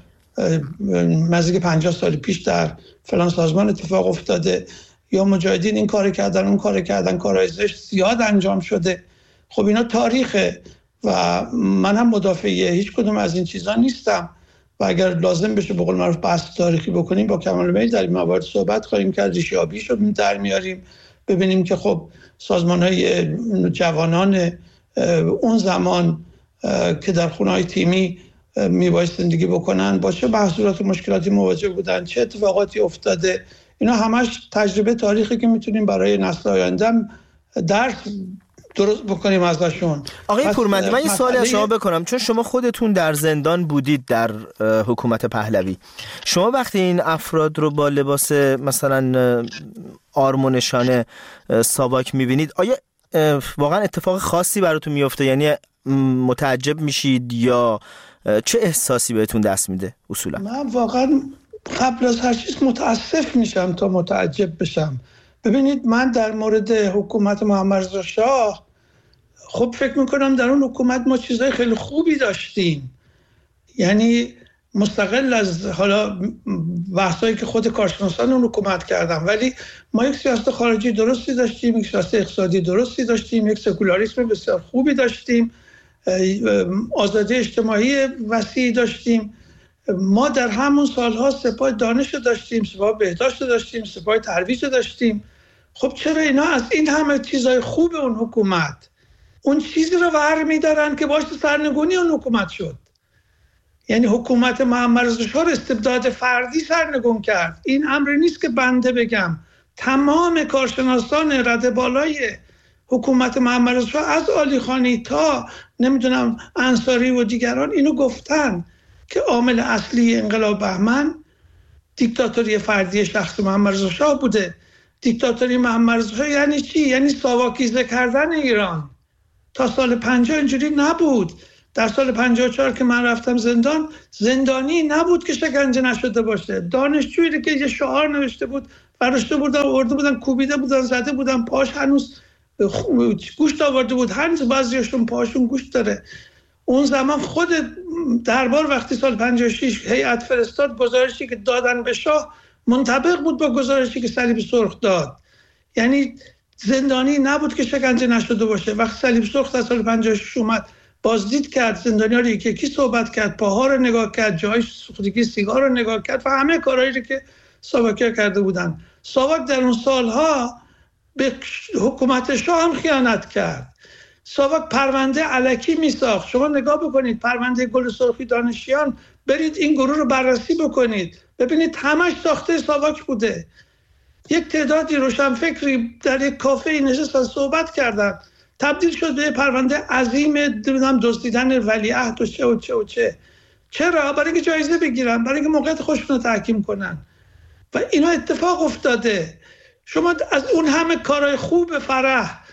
نزدیک 50 سال پیش در فلان سازمان اتفاق افتاده، یا مجاهدین این کار کردن اون کار کردن، کارهای زشت زیاد انجام شده. خب اینا تاریخه و من هم مدافع هیچ کدوم از این چیزا نیستم و اگر لازم بشه به قول معروف بحث تاریخی بکنیم با کمال میل در این موارد صحبت خواهیم کرد، ریشه‌یابیش رو در میاریم، ببینیم که خب سازمان‌های جوانان اون زمان که در خونه‌های تیمی میبایست زندگی بکنن با چه محصولات و مشکلاتی مواجه بودن، چه اتفاقاتی افتاده، اینا همش تجربه تاریخی که میتونیم برای نسل آینده درس درست بکنیم ازشون. آقای پورمندی من یه سوالی از شما بکنم، چون شما خودتون در زندان بودید در حکومت پهلوی، شما وقتی این افراد رو با لباس مثلا آرم و نشان ساواک میبینید، آیا واقعا اتفاق خاصی براتون میفته؟ یعنی متعجب میشید یا چه احساسی بهتون دست میده اصولا؟ من واقعا قبل از هر چیز متاسف میشم تا متعجب بشم. ببینید من در مورد حکومت محمد رضا شاه خب فکر میکنم در اون حکومت ما چیزای خیلی خوبی داشتیم، یعنی مستقل از حالا بحثایی که خود کارشناسان اون حکومت کردن، ولی ما یک سیاست خارجی درستی داشتیم، یک سیاست اقتصادی درستی داشتیم، یک سکولاریسم بسیار خوبی داشتیم، آزادی اجتماعی وسیعی داشتیم. ما در همون سالها سپاه دانش داشتیم، سپاه بهداشت داشتیم، سپاه ترویج داشتیم. خب چرا اینا از این همه چیزای خوب اون حکومت اون چیزی رو ور می‌دارن که باعث سرنگونی اون حکومت شد؟ یعنی حکومت محمد رضا شاه استبداد فردی سرنگون کرد. این امری نیست که بنده بگم، تمام کارشناسان رده بالای حکومت محمد رضا شاه از علی خانی تا نمیدونم انصاری و دیگران اینو گفتن که عامل اصلی انقلاب بهمن دیکتاتوری فردی شخص محمد رضا شاه بوده. دیکتاتوری محمد رضا شاه یعنی چی؟ یعنی ساواکیزه کردن ایران. تا سال 50 اینجوری نبود. در سال 54 که من رفتم زندان، زندانی نبود که شکنجه نشده باشه. دانشجویی که یه شعار نوشته بود، فرشته بودن، آورده بودن، کوبیده بودن، زده بودن، پاش هنوز گوشت آورده بود، هنوز بعضیشون پاشون گوشت داره. اون زمان خود دربار وقتی سال 56 هیئت فرستاد، گزارشی که دادن به شاه منطبق بود با گزارشی که صلیب سرخ داد. یعنی زندانی نبود که شکنجه نشده باشه. وقتی صلیب سرخ در سال 56 اومد بازدید کرد، زندانی‌ها رو یکی صحبت کرد، پاها رو نگاه کرد، جای سوختگی سیگار رو نگاه کرد و همه کارهایی رو که ساواکیا کرده بودن. ساواک در اون سالها به حکومت شاه هم خیانت کرد. ساواک پرونده الکی میساخت. شما نگاه بکنید پرونده گل سرخی دانشیان، برید این گروه رو بررسی بکنید، ببینید همش ساخته ساواک بوده. یک تعدادی روشنفکری در یک کافه نشستن صحبت کردن، تبدیل شد به پرونده عظیم دزدیدن ولیعهد و چه و چه و چه. چرا؟ برای اینکه جایزه بگیرن، برای اینکه موقعیت خودشون رو تحکیم کنن. و اینا اتفاق افتاده. شما از اون همه کارهای خوب فرح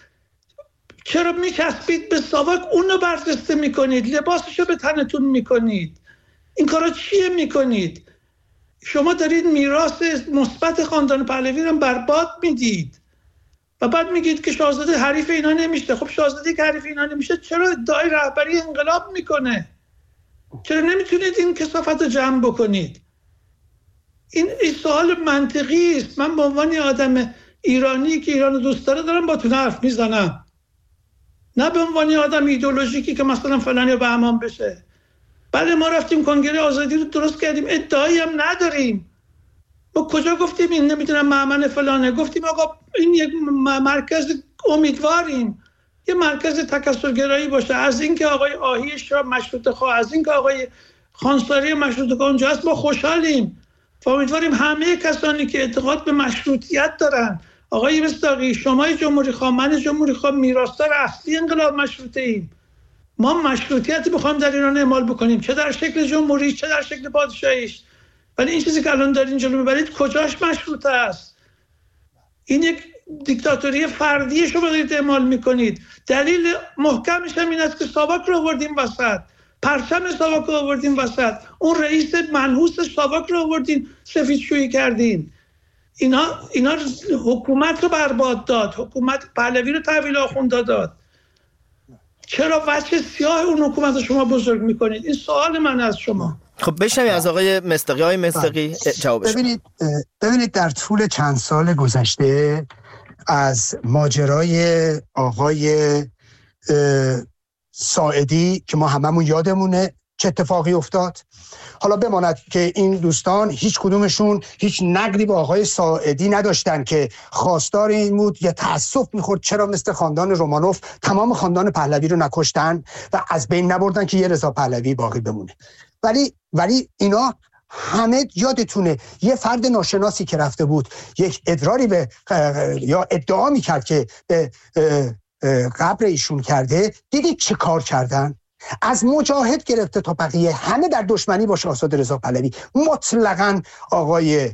چرا میچسبید به ساواک؟ اونو برجسته میکنید، لباسشو به تنتون میکنید. این کارا چیه میکنید؟ شما دارید میراث مثبت خاندان پهلوی رو برباد میدید و بعد میگید که شاهزاده حریف اینا نمیشه. خب شاهزاده که حریف اینا نمیشه چرا ادعای رهبری انقلاب میکنه؟ چرا نمیتونید این کثافت رو جمع بکنید؟ این سوال منطقی است. من به عنوان آدم ایرانی که ایران دوست داره دارم با تو حرف میزنم، نه به عنوان آدم ایدئولوژیکی که مثلا فلان یا بهمان بشه. بله ما رفتیم کنگره آزادی رو درست کردیم، ادعایی هم نداریم. ما کجا گفتیم این نمیدونم مأمن فلانه؟ گفتیم آقا این یک مرکز، امیدواریم یه مرکز تکثرگرایی باشه. از اینکه آقای آهی شاه مشروطه خواه، از اینکه آقای خانساری مشروطه خواه اونجا هست، ما خوشحالیم و امیدواریم همه کسانی که اعتقاد به مشروطیت دارن. آقای مصداقی، شما جمهوری خواه، من جمهوری خواه، میراثدار اصلی انقلاب مشروطه ایم. ما مشروطیتی بخوایم در ایران اعمال بکنیم، چه در شکل جمهوری چه در شکل پادشاهیش. ولی این چیزی که الان دارین جلو میبرید کجاش مشروطه است؟ این یک دیکتاتوری فردی شما دارید اعمال میکنید. دلیل محکمش هم این است که ساواک رو آوردیم وسط، پرچم ساواک رو آوردیم وسط، اون رئیس منحوس ساواک رو آوردین سفیدشویی کردین. اینا حکومت رو برباد داد، حکومت پهلوی رو تحویل آخونده داد. چرا وجه سیاه اون حکومت رو شما بزرگ میکنید؟ این سوال من از شما. خب بشنویم از آقای مصداقی. آقای مصداقی جوابش. ببینید در طول چند سال گذشته از ماجرای آقای ساعدی که ما هممون یادمونه چه اتفاقی افتاد، حالا بماند که این دوستان هیچ کدومشون هیچ نقدی با آقای ساعدی نداشتن که خواستار این بود یا تأسف میخورد چرا مثل خاندان رومانوف تمام خاندان پهلوی رو نکشتن و از بین نبردن که یه رضا پهلوی باقی بمونه. ولی اینا همه یادتونه یه فرد ناشناسی که رفته بود یک ادراری به یا ادعا میکرد که به قبر ایشون کرده، دیدید چه کار کردن؟ از مجاهد گرفته تا بقیه همه در دشمنی با شاهزاده رضا پهلوی. مطلقاً آقای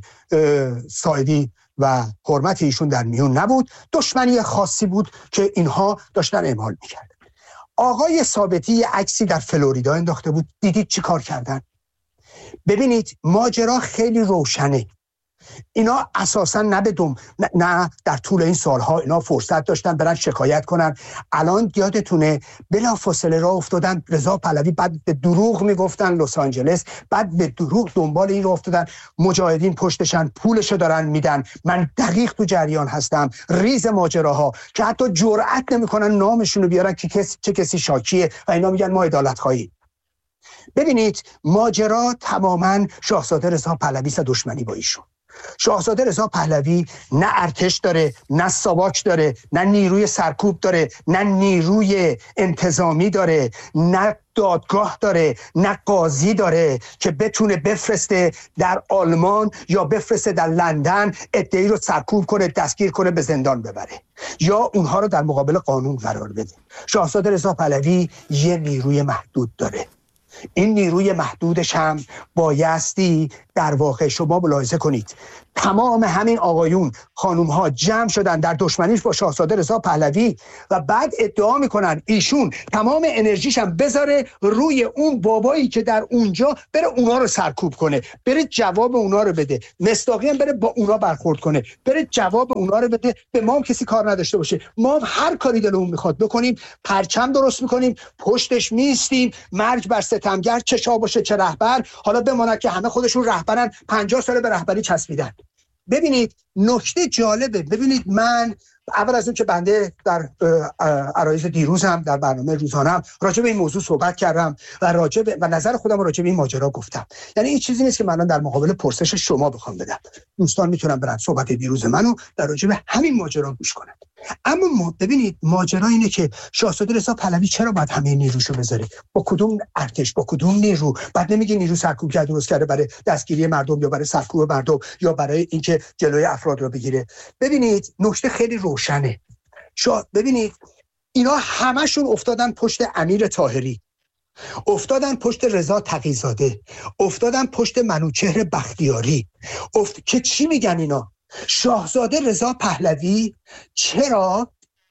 ساعدی و حرمت ایشون در میون نبود، دشمنی خاصی بود که اینها داشتن اعمال میکردن. آقای ثابتی یه عکسی در فلوریدا انداخته بود، دیدید چی کار کردن؟ ببینید ماجرا خیلی روشنه. اینا اساسا نه در طول این سالها اینا فرصت داشتن برن شکایت کنن. الان یادتونه بلافاصله راه افتادن رضا پهلوی، بعد به دروغ میگفتن لس آنجلس، بعد به دروغ دنبال این راه افتادن مجاهدین پشتشن پولشو دارن میدن. من دقیق تو جریان هستم ریز ماجراها که حتی جرئت نمیکنن نامشونو بیارن که چه کسی شاکیه و اینا میگن ما عدالت خواهیم. ببینید ماجرا تماما شاهزاده رضا پهلوی است، دشمنی با ایشون. شاهزاده رضا پهلوی نه ارتش داره، نه ساواک داره، نه نیروی سرکوب داره، نه نیروی انتظامی داره، نه دادگاه داره، نه قاضی داره که بتونه بفرسته در آلمان یا بفرسته در لندن ادعی رو سرکوب کنه، دستگیر کنه، به زندان ببره یا اونها رو در مقابل قانون قرار بده. شاهزاده رضا پهلوی یه نیروی محدود داره. این نیروی محدودش هم بایستی در واقع شما ملاحظه کنید تمام همین آقایون خانوم ها جمع شدن در دشمنیش با شاهزاده رضا پهلوی و بعد ادعا میکنن ایشون تمام انرژیش هم بذاره روی اون بابایی که در اونجا بره اونا رو سرکوب کنه، بره جواب اونا رو بده، مصداقی هم بره با اونا برخورد کنه، بره جواب اونا رو بده. به ما هم کسی کار نداشته باشه، ما هم هر کاری دلمون میخواد بکنیم، پرچم درست میکنیم، پشتش میستیم، مرگ بر ستمگر، چه شاه باشه چه رهبر. حالا بماند که همه خودشون رهبرن، 50 سال به رهبری چسبیدن. ببینید نکته جالبه، ببینید من اول از اون که بنده در عرایض دیروزم در برنامه روزانه‌ام راجع به این موضوع صحبت کردم و نظر خودم راجع به این ماجرا گفتم. یعنی این چیزی نیست که من در مقابل پرسش شما بخوام بدم. دوستان میتونن برن صحبت دیروز منو در راجع به همین ماجرا گوش کنن. اما ببینید ماجرا اینه که شاهزاده رضا پهلوی چرا باید همه نیروشو بذاره؟ با کدوم ارتش، با کدوم نیرو؟ بعد نمیگه نیرو سرکوبگر درست کرده برای دستگیری مردم یا برای سرکوب مردم یا برای اینکه جلوی افراد رو بگیره. ببینید نکته خیلی روشنه. ببینید اینا همشون افتادن پشت امیر طاهری، افتادن پشت رضا تقی‌زاده، افتادن پشت منوچهر بختیاری. که چی میگن اینا؟ شاهزاده رضا پهلوی چرا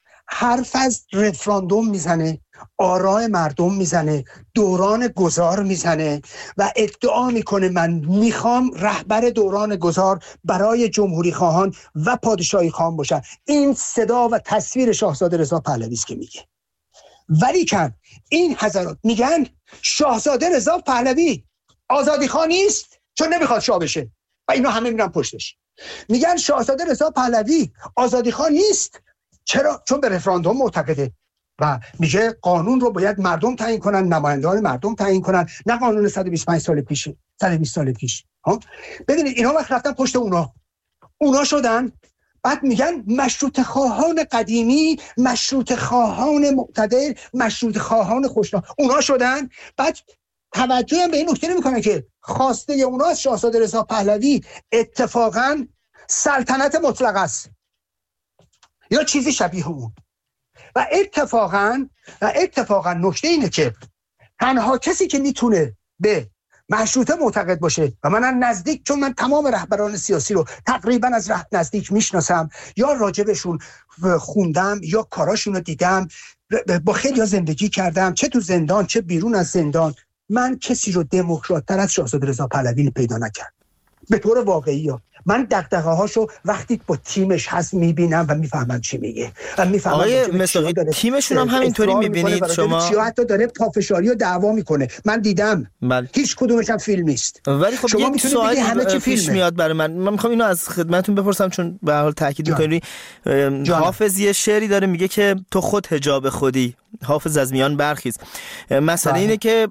حرف از رفراندوم میزنه، آراء مردم میزنه، دوران گذار میزنه و ادعا میکنه من میخوام رهبر دوران گذار برای جمهوری خواهان و پادشاهی خواهان باشن. این صدا و تصویر شاهزاده رضا پهلوی است که میگه. ولیکن این حضرات میگن شاهزاده رضا پهلوی آزادی خواه نیست چون نمیخواد شاه بشه. و اینا همه میرن پشتش. میگن شاهزاده رضا پهلوی آزادیخواه نیست. چرا؟ چون به رفراندوم معتقده و میگه قانون رو باید مردم تعیین کنن، نمایندگان مردم تعیین کنن، نه قانون 125 سال پیش، 120 سال پیش. ببینید اینا وقت رفتن پشت اونا شدن. بعد میگن مشروط خواهان قدیمی، مشروط خواهان مقتدر، مشروط خواهان خوشنام، اونا شدن. بعد توجه هم به این نکته نمیکنن که خواسته اونا از شاهزاده رضا پهلوی اتفاقا سلطنت مطلقه است یا چیزی شبیه اون. و اتفاقا نکته اینه که تنها کسی که میتونه به مشروطه معتقد باشه و من نزدیک، چون من تمام رهبران سیاسی رو تقریبا از نزدیک میشناسم، یا راجبشون خوندم یا کاراشون رو دیدم، با خیلی زندگی کردم، چه تو زندان چه بیرون از زندان، من کسی رو دموکرات‌تر از شاهزاده رضا پهلوی پیدا نکردم به طور واقعی. من دغدغه‌هاشو وقتی با تیمش هست میبینم و میفهمم چی میگه و میفهمم آقای مصداقی تیمشون هم همینطوری میبینید شما؟ چیا حتی داره پافشاری و دعوا میکنه، من دیدم. هیچ کدومش هم فیلم نیست. ولی خب شما یک سوالی همه چی پیش میاد برای من میخوام اینو از خدمتتون بپرسم، چون به هر حال تاکید میکنی. حافظ یه شعری داره میگه که تو خود حجاب خودی، حافظ از میان برخیز. مسئله اینه که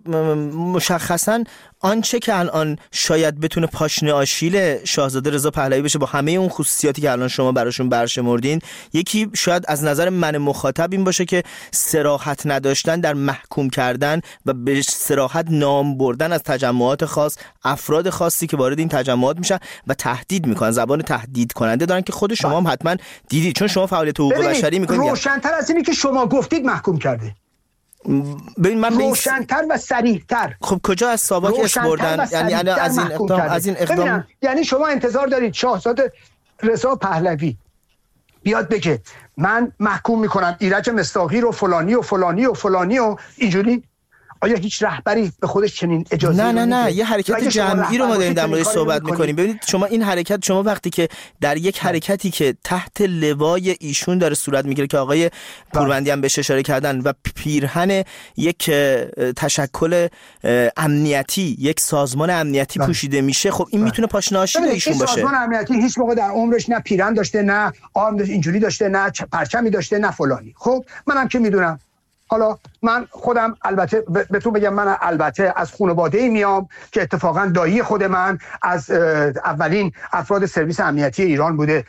مشخصاً آنچه که الان شاید بتونه پاشنه آشیل شاهزاده رضا پهلوی بشه با همه اون خصوصیاتی که الان شما براشون برشمردین، یکی شاید از نظر من مخاطب این باشه که صراحت نداشتن در محکوم کردن و به صراحت نام بردن از تجمعات خاص، افراد خاصی که وارد این تجمعات میشن و تهدید میکنن، زبان تهدید کننده دارن که خود شما هم حتما دیدید چون شما فعالیت حقوق بشری میکنید. روشن‌تر از اینی که شما گفتید محکوم کرده. ببین من روشن‌تر و صریح‌تر. خب کجا از ساواک اسم بردن؟ یعنی از این اقدام یعنی شما انتظار دارید شاهزاده رضا پهلوی بیاد بگه من محکوم میکنم ایرج مصداقی رو فلانی و فلانی و فلانی و اینجوری؟ آیا هیچ رهبری به خودش چنین اجازه نه یه حرکت جمعی رو ما داریم در موردش صحبت می‌کنیم. ببینید شما این حرکت، شما وقتی که در یک حرکتی که تحت لوای ایشون داره صورت میگیره که آقای پوروندی هم بهش اشاره کردن و پیرهن یک تشکل امنیتی، یک سازمان امنیتی پوشیده میشه، خب این میتونه پاشنه آشیل ایشون باشه. سازمان امنیتی هیچ موقع در عمرش نه پیرهن داشته، نه آرم اینجوری داشته، نه پرچمی داشته، نه فلانی. خب منم که میدونم. حالا من خودم البته به تو بگم، من البته از خانواده‌ای میام که اتفاقا دایی خود من از اولین افراد سرویس امنیتی ایران بوده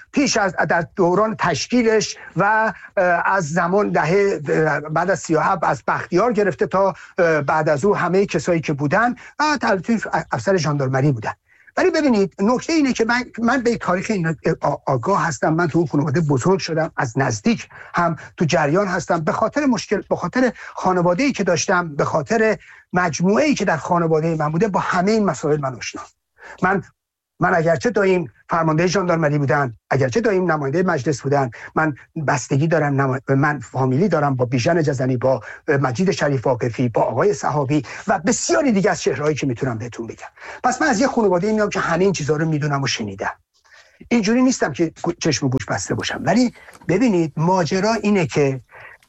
در دوران تشکیلش و از زمان دهه بعد از 37 از بختیار گرفته تا بعد از او همه کسایی که بودن البته افسر ژاندارمری بودن. ولی ببینید نکته اینه که من به تاریخ این آگاه هستم. من تو اون خانواده بزرگ شدم، از نزدیک هم تو جریان هستم، به خاطر به خاطر خانواده‌ای که داشتم، به خاطر مجموعه‌ای که در خانواده من بوده، با همه این مسائل من آشنام. من اگرچه داییم فرمانده ژاندارمری بودن، اگرچه داییم نماینده مجلس بودن، من بستگی دارم، من فامیلی دارم با بیژن جزنی، با مجید شریف واقفی، با آقای صحابی و بسیاری دیگه از چهرهایی که میتونم بهتون بگم. پس من از یه خانواده میام که همه این چیزا رو میدونم و شنیدم. اینجوری نیستم که چشم و گوش بسته باشم. ولی ببینید ماجرا اینه که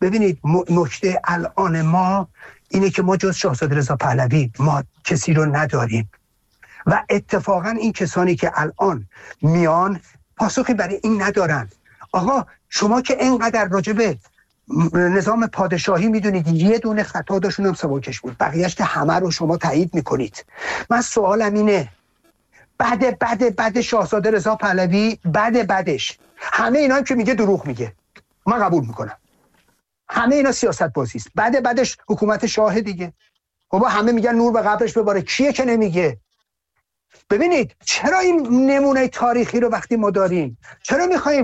نکته الان ما اینه که ما جز شاهزاده رضا پهلوی ما کسی رو نداریم و اتفاقا این کسانی که الان میان پاسخی برای این ندارن. آقا شما که اینقدر راجبه نظام پادشاهی میدونید، یه دونه خطا داشتون هم سواکش بود، بقیهش که همه رو شما تایید میکنید. من سوالم اینه، بعد شاهزاده رضا پهلوی، بعدش همه اینا که میگه دروغ میگه، من قبول میکنم، همه اینا سیاست بازی است. بعدش حکومت شاه دیگه، بابا همه میگن نور به قبرش بباره، کیه که نمیگه؟ ببینید چرا این نمونه تاریخی رو وقتی ما داریم، چرا میخوایم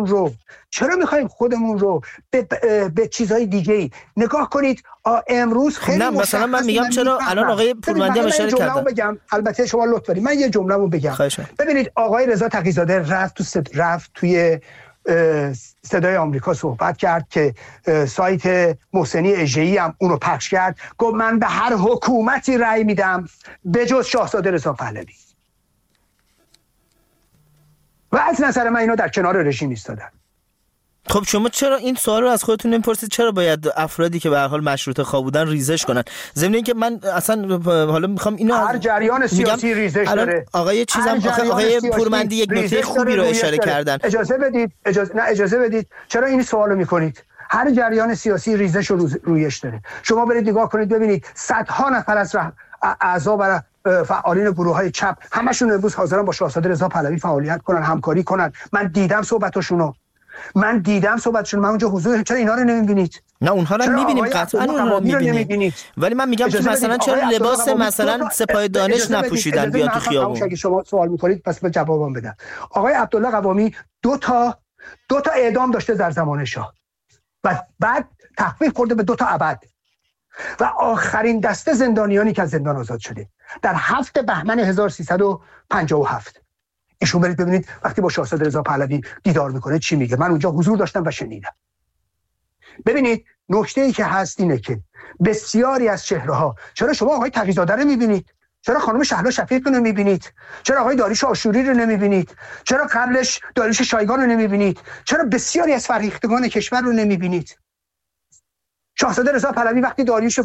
خودمون رو به چیزهای دیگه نگاه کنید؟ امروز خیلی نه مثلا من میگم چرا الان آقای پوروندی هم اشاره کردن. بگم البته شما لطف دارید من یه جمله‌مو بگم. ببینید آقای رضا تقی‌زاده رفت توی صدای آمریکا صحبت کرد که سایت محسنی اژه‌ای هم اونو پخش کرد، گفت من به هر حکومتی رأی میدم به جز شاهزاده رضا پهلوی. و از نظر من اینا در کنار رژیم ایستادن. خب شما چرا این سوال رو از خودتون نمی‌پرسید چرا باید افرادی که به هر حال مشروطه خواه بودن ریزش کنن؟ ضمن اینکه من اصلا حالا میخوام اینو هر جریان سیاسی ریزش داره. آقای آقای پورمندی یک نکته خوبی رو اشاره کردن. اجازه بدید چرا این سوالو میکنید؟ هر جریان سیاسی ریزش و رویش داره. شما برید نگاه کنید ببینید صدها نفر از اعضا و فعالین گروه‌های چپ همشون امروز حاضرن با شاهزاده رضا پهلوی فعالیت کنن، همکاری کنن. من دیدم صحبتاشونو. من اونجا حضور. چرا اینا رو نمیبینید؟ نه اونها رو میبینیم، قطعا اونها رو میبینیم، ولی من میگم که مثلا چرا لباس مثلا سپاه دانش نپوشیدن بیان تو خیابون؟ اگه شما سوال میکنید پس به جوابم بدم. آقای عبدالله قوامی دو تا اعدام داشته در زمان شاه و بعد تخفیف خورده به 2 تا ابد و آخرین دسته زندانیانی که از زندان آزاد شده در 7 بهمن 1357. ایشون برید ببینید وقتی با شاهزاده رضا پهلوی دیدار میکنه چی میگه. من اونجا حضور داشتم و شنیدم. ببینید نکته‌ای که هست اینه که بسیاری از چهره‌ها، چرا شما آقای تقی‌زاده رو میبینید؟ چرا خانم شهلا شفیق رو نمیبینید؟ چرا آقای داریوش آشوری رو نمیبینید؟ چرا قبلش داریوش شایگان رو نمیبینید؟ چرا بسیاری از فرهیختگان کشور رو نمیبینید؟ شاهزاده رضا پهلوی وقتی داریوش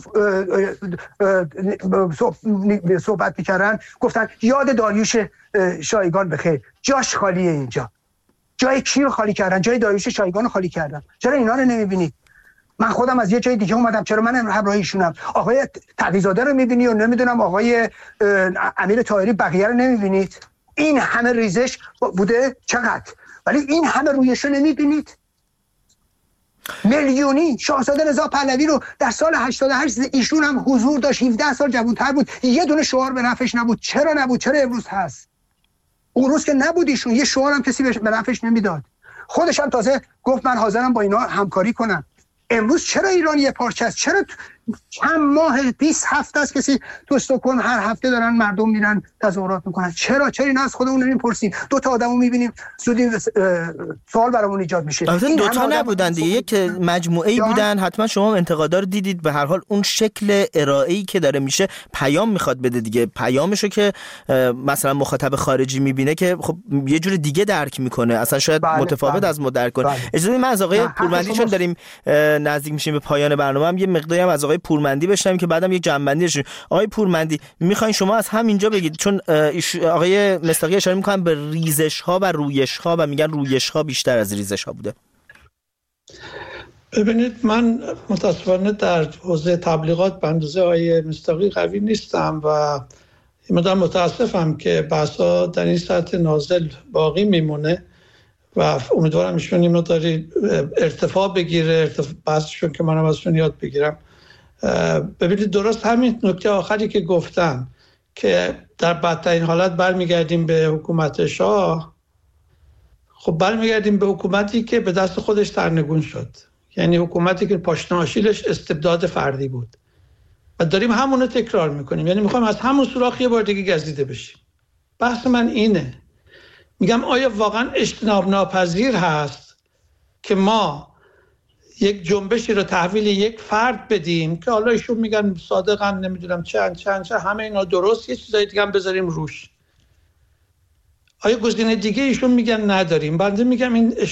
صحبت میکردن گفتن یاد داریوش شایگان بخیر، جاش خالیه اینجا. جای کی رو خالی کردن؟ جای داریوش شایگان رو خالی کردن. چرا اینا رو نمیبینید؟ من خودم از یه جای دیگه اومدم، چرا من همراه ایشونم؟ آقای تقی‌زاده رو میبینی و نمیدونم آقای امیر طاهری بقیه رو نمیبینید؟ این همه ریزش بوده چقدر، ولی این همه رویش رو نمیبینید؟ میلیونی شاهزاده رضا پهلوی رو در سال 88 ایشون هم حضور داشت، 17 سال جوان‌تر بود، یه دونه شعار به نفعش نبود. چرا نبود؟ چرا امروز هست؟ اون روز که نبود ایشون یه شعار هم کسی به نفعش نمیداد. خودش هم تازه گفت من حاضرم با اینا همکاری کنم. امروز چرا ایران یه پارچه است؟ چرا چند ماه 20 هفته است کسی تو استکهلم هر هفته دارن مردم میرن تظاهرات میکنن؟ چرا اینا از خودمون نمیپرسیم؟ 2 تا آدمو میبینیم زودی سوال برامون ایجاد میشه. این 2 تا نبودن دیگه، یک مجموعه‌ای بودن. حتما شما انتقادا رو دیدید. به هر حال اون شکل ارائه‌ای که داره میشه پیام میخواد بده دیگه. پیامشو که مثلا مخاطب خارجی میبینه که خب یه جور دیگه درک میکنه، اصلا شاید متفاوت از ما درک کنه. اجازه بدید من از آقای پورمندی چون داریم نزدیک میشیم به پایان برنامه هم یه مقداری هم از آقای پورمندی بشنویم که بعدم یک جنبندی بشه. آقای پورمندی میخواین شما از همینجا بگید، چون آقای مصداقی اشاره میکنن به ریزش ها و رویش ها و میگن رویش ها بیشتر از ریزش ها بوده. ببینید من متاسفانه در حوزه تبلیغات به اندازه آقای مصداقی قوی نیستم و مدام متاسفم که بحثا در این سطح نازل باقی میمونه و امیدوارم ایشون این مقداری ارتفاع بگیره، بحثشون که منم ازشون یاد بگیرم. ببینید درست همین نکته آخری که گفتم که در بدترین حالت برمیگردیم به حکومت شاه، خب برمیگردیم به حکومتی که به دست خودش سرنگون شد، یعنی حکومتی که پاشنه آشیلش استبداد فردی بود و داریم همونو تکرار میکنیم، یعنی میخوایم از همون سوراخ یه بار دیگه گزیده بشیم. بحث من اینه، میگم آیا واقعا اجتناب ناپذیر هست که ما یک جنبشی رو تحویل یک فرد بدیم که حالا ایشون میگن صادقاً نمیدونم چند همه اینا درست، یه چیزای دیگه هم بذاریم روش. آیا گزینه دیگه ایشون میگن نداریم؟ بنده میگم این